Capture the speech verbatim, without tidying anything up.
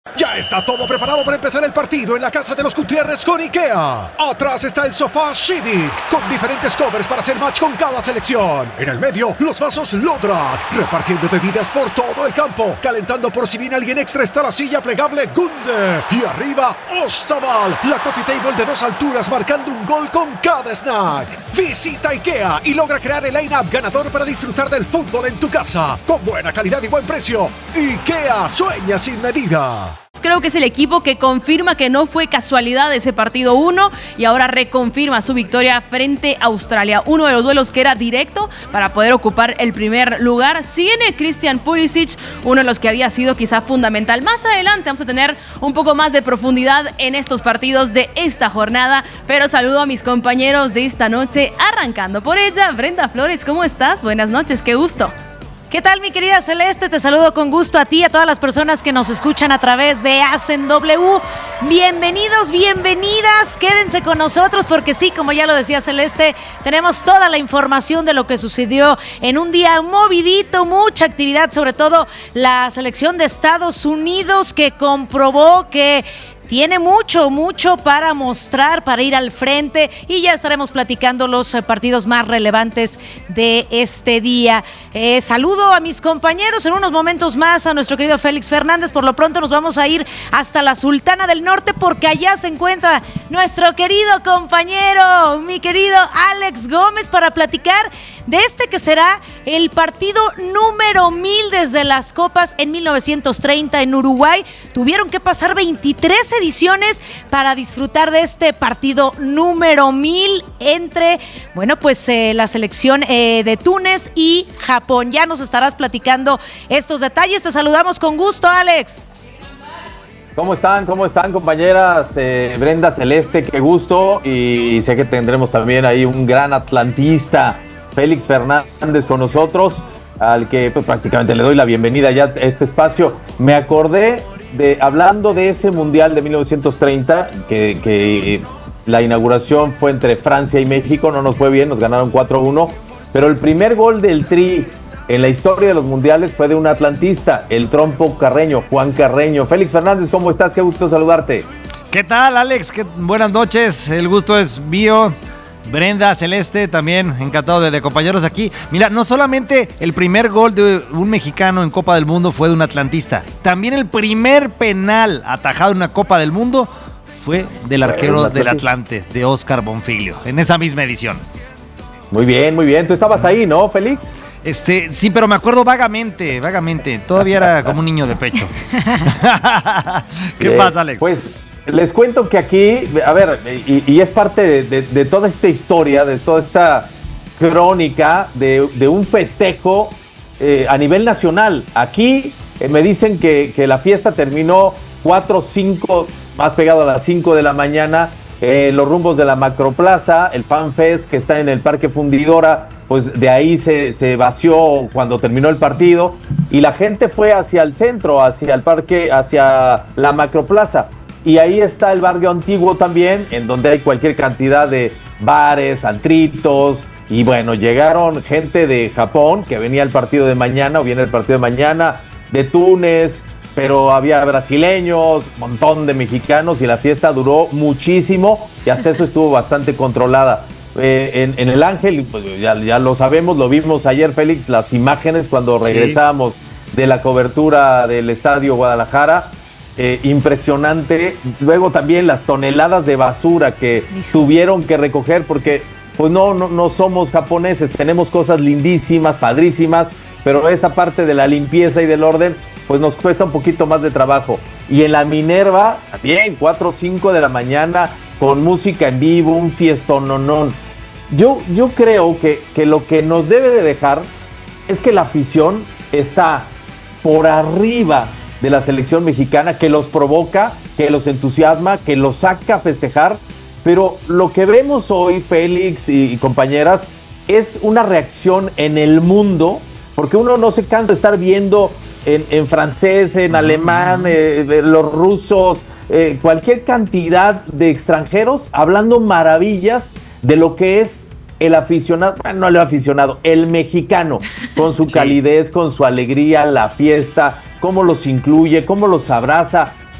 Ya está todo preparado para empezar el partido en la casa de los Gutiérrez con IKEA. Atrás está el sofá Civic, con diferentes covers para hacer match con cada selección. En el medio, los vasos Lodrat, repartiendo bebidas por todo el campo. Calentando por si viene alguien extra está la silla plegable Gunde. Y arriba, Ostaval, la coffee table de dos alturas marcando un gol con cada snack. Visita IKEA y logra crear el line-up ganador para disfrutar del fútbol en tu casa. Con buena calidad y buen precio. IKEA sueña sin medida. Creo que es el equipo que confirma que no fue casualidad ese partido uno y ahora reconfirma su victoria frente a Australia. Uno de los duelos que era directo para poder ocupar el primer lugar. Tiene Christian Pulisic, uno de los que había sido quizá fundamental. Más adelante vamos a tener un poco más de profundidad en estos partidos de esta jornada, pero saludo a mis compañeros de esta noche, arrancando por ella. Brenda Flores, ¿cómo estás? Buenas noches, qué gusto. ¿Qué tal, mi querida Celeste? Te saludo con gusto a ti y a todas las personas que nos escuchan a través de Hacen W. Bienvenidos, bienvenidas, quédense con nosotros porque sí, como ya lo decía Celeste, tenemos toda la información de lo que sucedió en un día movidito, mucha actividad, sobre todo la selección de Estados Unidos que comprobó que tiene mucho, mucho para mostrar, para ir al frente y ya estaremos platicando los partidos más relevantes de este día. Eh, saludo a mis compañeros en unos momentos más, a nuestro querido Félix Fernández. Por lo pronto nos vamos a ir hasta la Sultana del Norte porque allá se encuentra nuestro querido compañero, mi querido Alex Gómez, para platicar de este que será el partido número mil desde las Copas en mil novecientos treinta en Uruguay. Tuvieron que pasar veintitrés ediciones para disfrutar de este partido número mil entre, bueno, pues eh, la selección eh, de Túnez y Japón. Ya nos estarás platicando estos detalles. Te saludamos con gusto, Alex. ¿Cómo están? ¿Cómo están, compañeras? Eh, Brenda, Celeste, qué gusto. Y sé que tendremos también ahí un gran atlantista, Félix Fernández, con nosotros, al que pues prácticamente le doy la bienvenida ya a este espacio. Me acordé de, hablando de ese Mundial de mil novecientos treinta, que, que la inauguración fue entre Francia y México, no nos fue bien, nos ganaron cuatro uno, pero el primer gol del Tri en la historia de los mundiales fue de un atlantista, el trompo Carreño, Juan Carreño. Félix Fernández, ¿cómo estás? Qué gusto saludarte. ¿Qué tal, Alex? ¿Qué? Buenas noches, el gusto es mío. Brenda, Celeste, también encantado de, de compañeros aquí. Mira, no solamente el primer gol de un mexicano en Copa del Mundo fue de un atlantista, también el primer penal atajado en una Copa del Mundo fue del arquero del Atlante, de Oscar Bonfiglio, en esa misma edición. Muy bien, muy bien. Tú estabas ahí, ¿no, Félix? Este, sí, pero me acuerdo vagamente, vagamente. Todavía era como un niño de pecho. ¿Qué bien pasa, Alex? Pues les cuento que aquí, a ver, y, y es parte de, de, de toda esta historia, de toda esta crónica de, de un festejo eh, a nivel nacional. Aquí eh, me dicen que, que la fiesta terminó cuatro, cinco, más pegado a las cinco de la mañana, eh, en los rumbos de la Macroplaza, el Fan Fest que está en el Parque Fundidora, pues de ahí se, se vació cuando terminó el partido y la gente fue hacia el centro, hacia el parque, hacia la Macroplaza. Y ahí está el barrio antiguo también, en donde hay cualquier cantidad de bares, antritos. Y bueno, llegaron gente de Japón, que venía el partido de mañana, o viene el partido de mañana, de Túnez, pero había brasileños, un montón de mexicanos, y la fiesta duró muchísimo, y hasta eso estuvo bastante controlada. Eh, en, en el Ángel, pues ya, ya lo sabemos, lo vimos ayer, Félix, las imágenes cuando regresábamos sí. de la cobertura del Estadio Guadalajara. Eh, impresionante. Luego también las toneladas de basura que Hijo. tuvieron que recoger porque pues no, no, no somos japoneses, tenemos cosas lindísimas, padrísimas, pero esa parte de la limpieza y del orden pues nos cuesta un poquito más de trabajo. Y en la Minerva también, cuatro o cinco de la mañana con música en vivo, un fiestononón. Yo, yo creo que, que lo que nos debe de dejar es que la afición está por arriba de la selección mexicana, que los provoca, que los entusiasma, que los saca a festejar, pero lo que vemos hoy, Félix y, y compañeras, es una reacción en el mundo, porque uno no se cansa de estar viendo en, en francés, en alemán, eh, los rusos, eh, cualquier cantidad de extranjeros hablando maravillas de lo que es el aficionado, bueno, no el aficionado, el mexicano, con su calidez, con su alegría, la fiesta, cómo los incluye, cómo los abraza.